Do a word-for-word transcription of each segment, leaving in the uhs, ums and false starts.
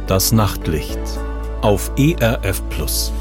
Das Nachtlicht auf E R F Plus.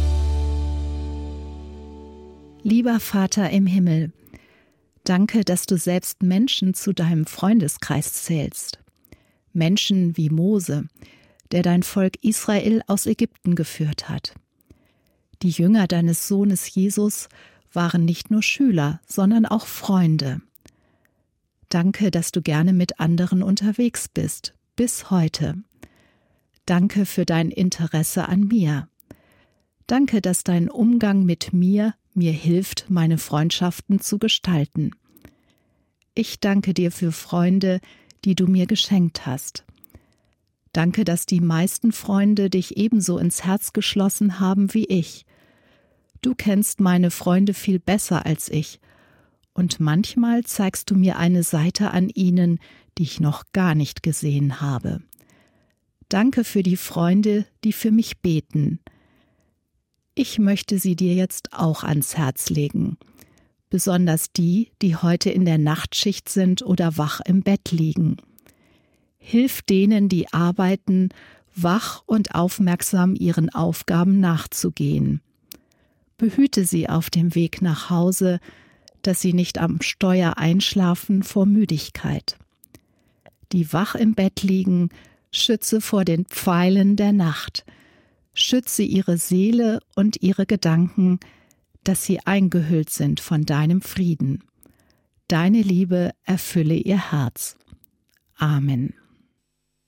Lieber Vater im Himmel, danke, dass du selbst Menschen zu deinem Freundeskreis zählst. Menschen wie Mose, der dein Volk Israel aus Ägypten geführt hat. Die Jünger deines Sohnes Jesus waren nicht nur Schüler, sondern auch Freunde. Danke, dass du gerne mit anderen unterwegs bist, bis heute. Danke für dein Interesse an mir. Danke, dass dein Umgang mit mir mir hilft, meine Freundschaften zu gestalten. Ich danke dir für Freunde, die du mir geschenkt hast. Danke, dass die meisten Freunde dich ebenso ins Herz geschlossen haben wie ich. Du kennst meine Freunde viel besser als ich, und manchmal zeigst du mir eine Seite an ihnen, die ich noch gar nicht gesehen habe. Danke für die Freunde, die für mich beten. Ich möchte sie dir jetzt auch ans Herz legen, besonders die, die heute in der Nachtschicht sind oder wach im Bett liegen. Hilf denen, die arbeiten, wach und aufmerksam ihren Aufgaben nachzugehen. Behüte sie auf dem Weg nach Hause, dass sie nicht am Steuer einschlafen vor Müdigkeit. Die wach im Bett liegen, schütze vor den Pfeilen der Nacht. Schütze ihre Seele und ihre Gedanken, dass sie eingehüllt sind von deinem Frieden. Deine Liebe erfülle ihr Herz. Amen.